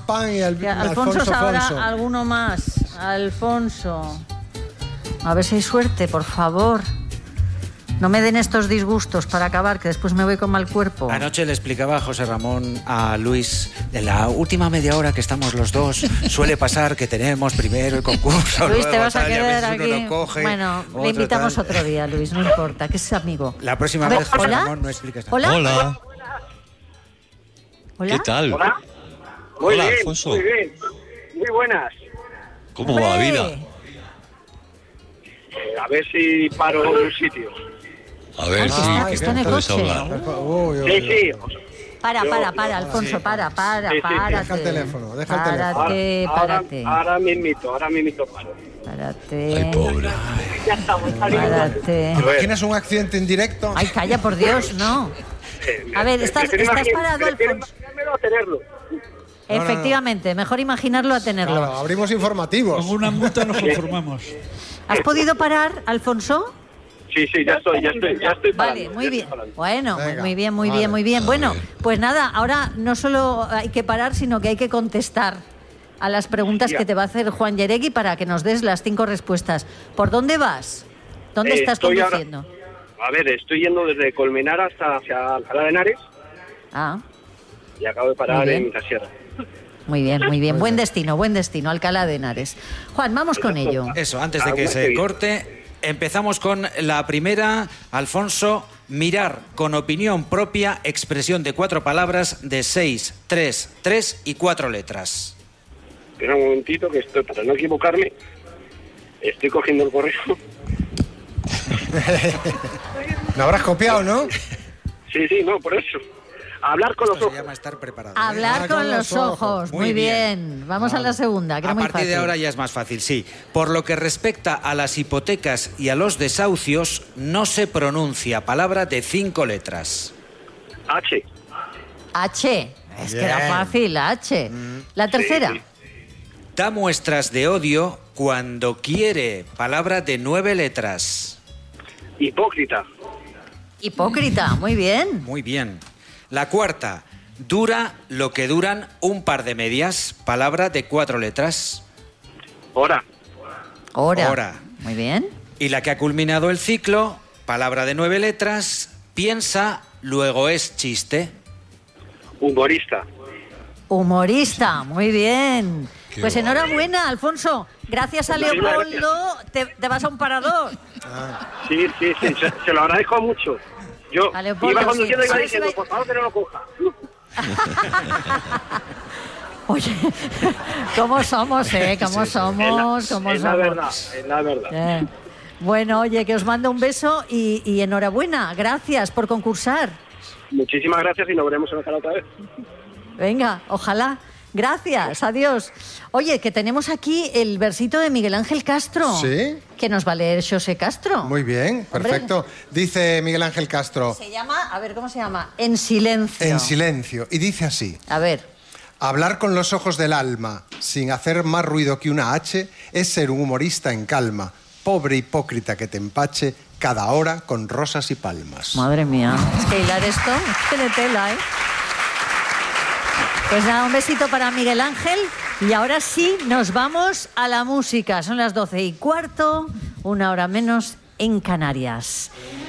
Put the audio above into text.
pan y Alfonso sabrá alguno más. Alfonso. A ver si hay suerte, por favor. No me den estos disgustos para acabar, que después me voy con mal cuerpo. Anoche le explicaba José Ramón a Luis, en la última media hora que estamos los dos, suele pasar que tenemos primero el concurso. Luis, luego, te vas a quedar uno aquí. no coge, Bueno, le invitamos otro día, Luis, no importa, que es amigo. La próxima vez, José Ramón, no explicas nada. ¿Hola? Hola. ¿Hola? ¿Qué tal? Hola. Muy Hola, bien, Alfonso. muy bien. Muy buenas. ¿Cómo va la vida? A ver si paro en un sitio. A ver si está en el puedes coche. hablar. Sí. Para, Alfonso, para, Sí, sí. párate. Deja el teléfono, deja el teléfono. Párate. Ahora mismito paro. Párate. Ay, pobre. Ya estamos Párate. ¿Te imaginas un accidente en directo? Ay, calla, por Dios, no. A ver, estás parado, Alfonso. Prefiero tenerlo. Efectivamente, mejor imaginarlo a tenerlo. Claro, abrimos informativos. Con una multa nos conformamos. ¿Has podido parar, Alfonso? Sí, ya estoy Vale, parando, muy ya bien. estoy parando. Bueno, Venga, muy bien, muy vale. bien, muy bien. A Bueno, ver. pues nada, ahora no solo hay que parar, sino que hay que contestar a las preguntas Ya. que te va a hacer Juan Yeregui para que nos des las 5 respuestas. ¿Por dónde vas? ¿Dónde estás Estoy ahora- conduciendo? A ver, estoy yendo desde Colmenar hacia Alcalá de Henares Ah, y acabo de parar Muy bien. en Mitasierra. muy bien, muy bien. Buen destino, Alcalá de Henares. Juan, vamos con ello. Eso, antes de Ah, que muy se bien. corte, empezamos con la primera. Alfonso, mirar con opinión propia, expresión de 4 palabras de 6, 3 y 4 letras. Espera un momentito que estoy, para no equivocarme, estoy cogiendo el correo. ¿No habrás copiado, no? Sí, no, por eso. Hablar con los Esto se ojos. llama estar preparado. Hablar con los ojos. Muy bien. Vamos a la segunda, que A era muy partir de fácil. ahora ya es más fácil, sí. Por lo que respecta a las hipotecas y a los desahucios, no se pronuncia palabra de 5 letras. H. H. Es que era Bien. fácil, H. La tercera. sí. Da muestras de odio cuando quiere. Palabra de 9 letras. Hipócrita. Hipócrita. Muy bien. Muy bien. La cuarta. Dura lo que duran un par de medias. Palabra de 4 letras. Hora. Hora. Hora. Muy bien. Y la que ha culminado el ciclo. Palabra de 9 letras. Piensa, luego es chiste. Humorista. Humorista. Muy bien. Qué Pues bueno. enhorabuena, Alfonso. Gracias a Muchísimas Leopoldo te vas a un parador. Sí, se lo agradezco mucho. Yo A Leopoldo, iba conduciendo y sí. iba ¿Sabes si diciendo, va- por favor que no lo coja. Oye, ¿cómo somos, ¿Cómo somos? ¿Cómo Es la somos? verdad, es la verdad. Bueno, oye, que os mando un beso y enhorabuena. Gracias por concursar. Muchísimas gracias y nos veremos en la cara otra vez. Venga, ojalá. Gracias, adiós. Oye, que tenemos aquí el versito de Miguel Ángel Castro. ¿Sí? Que nos va a leer José Castro. Muy bien, perfecto. Dice Miguel Ángel Castro, Se llama, a ver, ¿cómo se llama? En silencio. en silencio, y dice así: A ver, hablar con los ojos del alma, sin hacer más ruido que una H, es ser un humorista en calma. Pobre hipócrita que te empache cada hora con rosas y palmas. madre mía. Es que hilar esto, tiene tela, ¿eh? Pues nada, un besito para Miguel Ángel. Y ahora sí, nos vamos a la música. Son las 12:15, 1 hora menos en Canarias.